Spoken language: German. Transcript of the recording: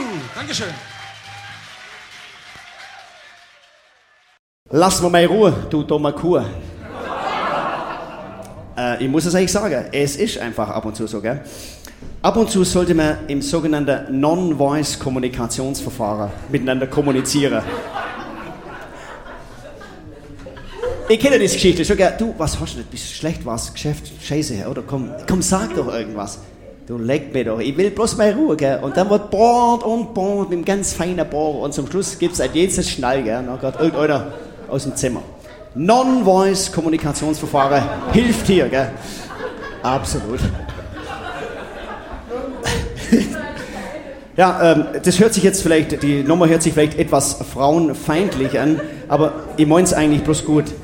Dankeschön. Lass mir mal Ruhe, du dummer Kuh. Ich muss es eigentlich sagen, es ist einfach ab und zu so, gell? Ab und zu sollte man im sogenannten Non-Voice-Kommunikationsverfahren miteinander kommunizieren. Ich kenne diese Geschichte schon, gell? Du, was hast du nicht? Bist du schlecht, was? Geschäft, Scheiße, oder? Komm, sag doch irgendwas. Du leck mir doch, ich will bloß mal Ruhe, gell? Und dann wird bohrt und bohrt mit einem ganz feinen Bohrer und zum Schluss gibt es ein jedes Schnall, gell? Dann geht irgendeiner aus dem Zimmer. Non-Voice-Kommunikationsverfahren hilft hier, gell? Absolut. Ja, das hört sich jetzt vielleicht, die Nummer hört sich vielleicht etwas frauenfeindlich an, aber ich meine es eigentlich bloß gut.